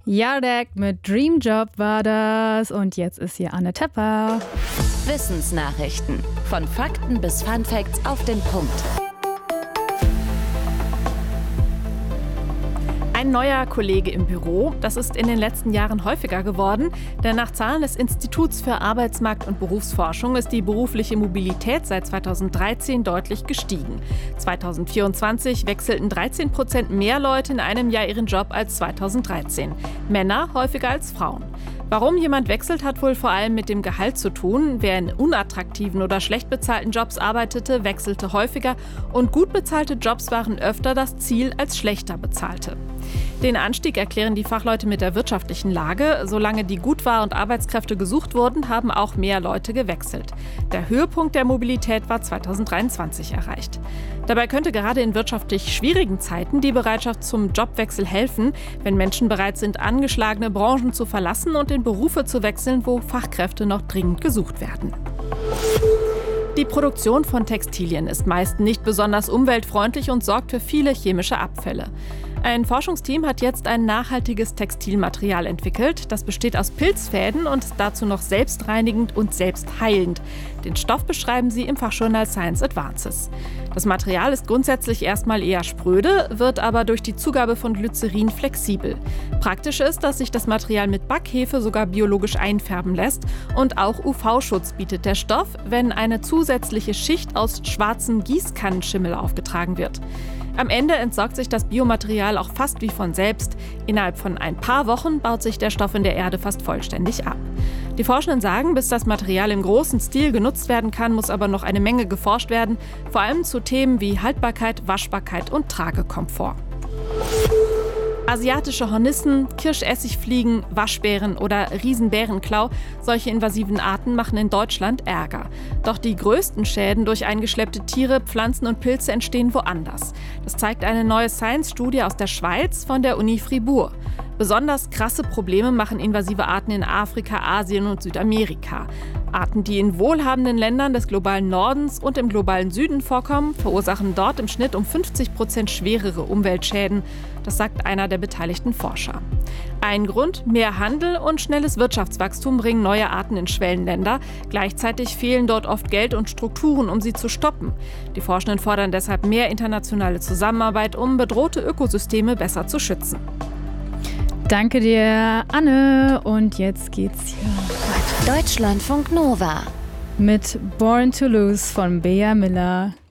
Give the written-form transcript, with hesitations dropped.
Jardek mit Dream Job war das. Und jetzt ist hier Anne Tepper. Wissensnachrichten. Von Fakten bis Funfacts auf den Punkt. Ein neuer Kollege im Büro, das ist in den letzten Jahren häufiger geworden, denn nach Zahlen des Instituts für Arbeitsmarkt- und Berufsforschung ist die berufliche Mobilität seit 2013 deutlich gestiegen. 2024 wechselten 13% mehr Leute in einem Jahr ihren Job als 2013. Männer häufiger als Frauen. Warum jemand wechselt, hat wohl vor allem mit dem Gehalt zu tun. Wer in unattraktiven oder schlecht bezahlten Jobs arbeitete, wechselte häufiger und gut bezahlte Jobs waren öfter das Ziel als schlechter bezahlte. Den Anstieg erklären die Fachleute mit der wirtschaftlichen Lage. Solange die gut war und Arbeitskräfte gesucht wurden, haben auch mehr Leute gewechselt. Der Höhepunkt der Mobilität war 2023 erreicht. Dabei könnte gerade in wirtschaftlich schwierigen Zeiten die Bereitschaft zum Jobwechsel helfen, wenn Menschen bereit sind, angeschlagene Branchen zu verlassen und in Berufe zu wechseln, wo Fachkräfte noch dringend gesucht werden. Die Produktion von Textilien ist meist nicht besonders umweltfreundlich und sorgt für viele chemische Abfälle. Ein Forschungsteam hat jetzt ein nachhaltiges Textilmaterial entwickelt. Das besteht aus Pilzfäden und ist dazu noch selbstreinigend und selbstheilend. Den Stoff beschreiben sie im Fachjournal Science Advances. Das Material ist grundsätzlich erstmal eher spröde, wird aber durch die Zugabe von Glycerin flexibel. Praktisch ist, dass sich das Material mit Backhefe sogar biologisch einfärben lässt und auch UV-Schutz bietet der Stoff, wenn eine zusätzliche Schicht aus schwarzem Gießkannenschimmel aufgetragen wird. Am Ende entsorgt sich das Biomaterial auch fast wie von selbst. Innerhalb von ein paar Wochen baut sich der Stoff in der Erde fast vollständig ab. Die Forschenden sagen, bis das Material im großen Stil genutzt werden kann, muss aber noch eine Menge geforscht werden, vor allem zu Themen wie Haltbarkeit, Waschbarkeit und Tragekomfort. Asiatische Hornissen, Kirschessigfliegen, Waschbären oder Riesenbärenklau, solche invasiven Arten machen in Deutschland Ärger. Doch die größten Schäden durch eingeschleppte Tiere, Pflanzen und Pilze entstehen woanders. Das zeigt eine neue Science-Studie aus der Schweiz von der Uni Fribourg. Besonders krasse Probleme machen invasive Arten in Afrika, Asien und Südamerika. Arten, die in wohlhabenden Ländern des globalen Nordens und im globalen Süden vorkommen, verursachen dort im Schnitt um 50% schwerere Umweltschäden. Das sagt einer der beteiligten Forscher. Ein Grund: mehr Handel und schnelles Wirtschaftswachstum bringen neue Arten in Schwellenländer. Gleichzeitig fehlen dort oft Geld und Strukturen, um sie zu stoppen. Die Forschenden fordern deshalb mehr internationale Zusammenarbeit, um bedrohte Ökosysteme besser zu schützen. Danke dir, Anne. Und jetzt geht's hier weiter. Deutschlandfunk Nova mit Born to Lose von Bea Miller.